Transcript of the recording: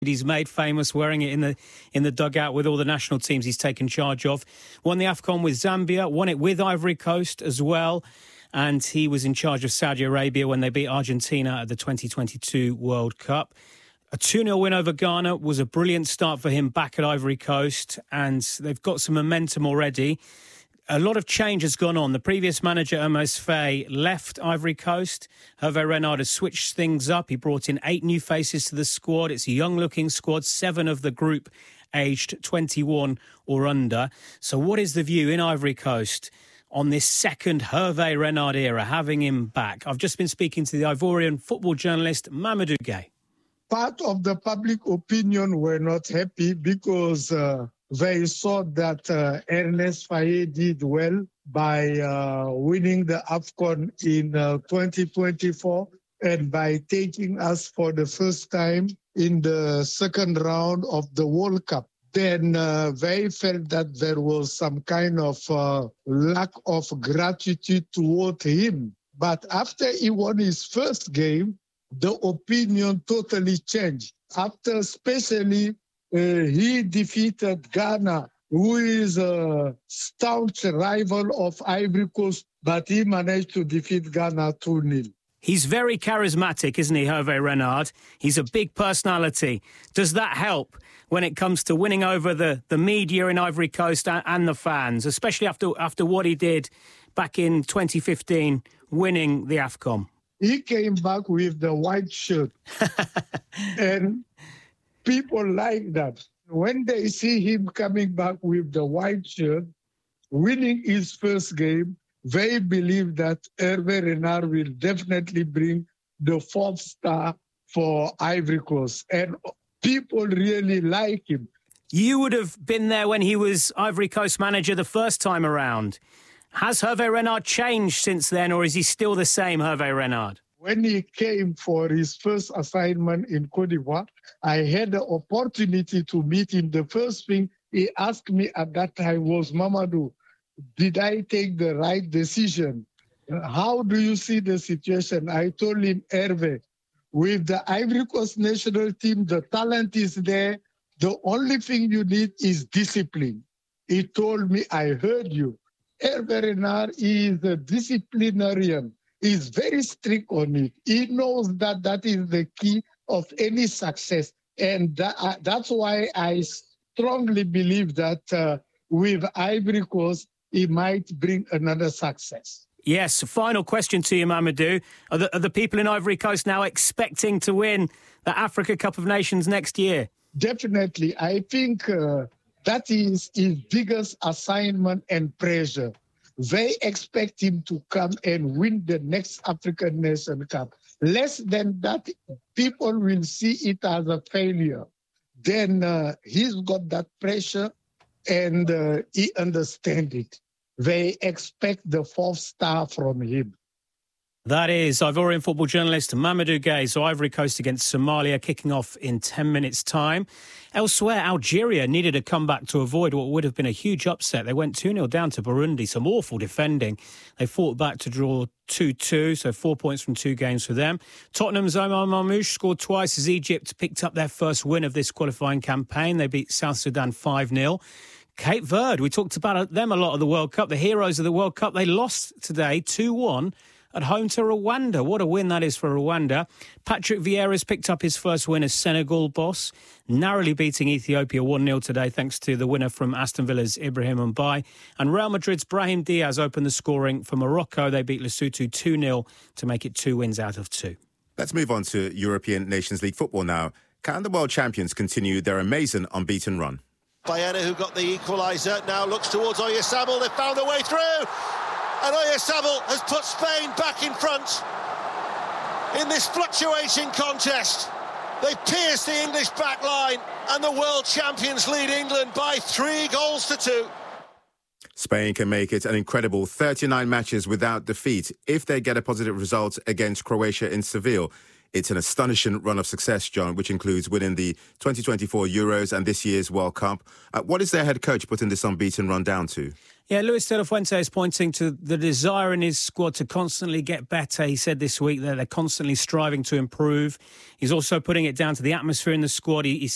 He's made famous wearing it in the dugout with all the national teams he's taken charge of. Won the AFCON with Zambia, won it with Ivory Coast as well. And he was in charge of Saudi Arabia when they beat Argentina at the 2022 World Cup. A 2-0 win over Ghana was a brilliant start for him back at Ivory Coast, and they've got some momentum already. A lot of change has gone on. The previous manager, Amos Faye, left Ivory Coast. Hervé Renard has switched things up. He brought in 8 new faces to the squad. It's a young-looking squad, 7 of the group aged 21 or under. So what is the view in Ivory Coast on this second Hervé Renard era, having him back? I've just been speaking to the Ivorian football journalist Mamadou Gueye. Part of the public opinion were not happy because they saw that Ernest Faye did well by winning the AFCON in 2024 and by taking us for the first time in the second round of the World Cup. Then they felt that there was some kind of lack of gratitude toward him. But after he won his first game, the opinion totally changed. After especially he defeated Ghana, who is a staunch rival of Ivory Coast, but he managed to defeat Ghana 2-0. He's very charismatic, isn't he, Hervé Renard? He's a big personality. Does that help when it comes to winning over the media in Ivory Coast and the fans, especially after what he did back in 2015, winning the AFCON? He came back with the white shirt, and people like that. When they see him coming back with the white shirt, winning his first game, they believe that Hervé Renard will definitely bring the 4th star for Ivory Coast. And people really like him. You would have been there when he was Ivory Coast manager the first time around. Has Hervé Renard changed since then, or is he still the same Hervé Renard? When he came for his first assignment in Côte d'Ivoire, I had the opportunity to meet him. The first thing he asked me at that time was, Mamadou, did I take the right decision? How do you see the situation? I told him, Hervé, with the Ivory Coast national team, the talent is there. The only thing you need is discipline. He told me, I heard you. Hervé Renard is a disciplinarian. He's very strict on it. He knows that that is the key of any success. And that's why I strongly believe that with Ivory Coast, he might bring another success. Yes, final question to you, Mamadou. Are the people in Ivory Coast now expecting to win the Africa Cup of Nations next year? Definitely. I think that is his biggest assignment and pressure. They expect him to come and win the next African Nation Cup. Less than that, people will see it as a failure. Then he's got that pressure and he understands it. They expect the 4th star from him. That is Ivorian football journalist Mamadou Gueye. So Ivory Coast against Somalia kicking off in 10 minutes' time. Elsewhere, Algeria needed a comeback to avoid what would have been a huge upset. They went 2-0 down to Burundi, some awful defending. They fought back to draw 2-2, so 4 points from 2 games for them. Tottenham's Omar Marmoush scored twice as Egypt picked up their first win of this qualifying campaign. They beat South Sudan 5-0. Cape Verde, we talked about them a lot of the World Cup, the heroes of the World Cup. They lost today 2-1 at home to Rwanda. What a win that is for Rwanda. Patrick Vieira's picked up his first win as Senegal boss, narrowly beating Ethiopia 1-0 today thanks to the winner from Aston Villa's Ibrahim Mbaye. And Real Madrid's Brahim Diaz opened the scoring for Morocco. They beat Lesotho 2-0 to make it 2 wins out of 2. Let's move on to European Nations League football now. Can the world champions continue their amazing unbeaten run? Bayena, who got the equaliser, now looks towards Oyarzabal. They've found a way through. And Oyarzabal has put Spain back in front in this fluctuating contest. They pierced the English back line and the world champions lead England by 3-2. Spain can make it an incredible 39 matches without defeat if they get a positive result against Croatia in Seville. It's an astonishing run of success, John, which includes winning the 2024 Euros and this year's World Cup. What is their head coach putting this unbeaten run down to? Yeah, Luis de la Fuente is pointing to the desire in his squad to constantly get better. He said this week that they're constantly striving to improve. He's also putting it down to the atmosphere in the squad. He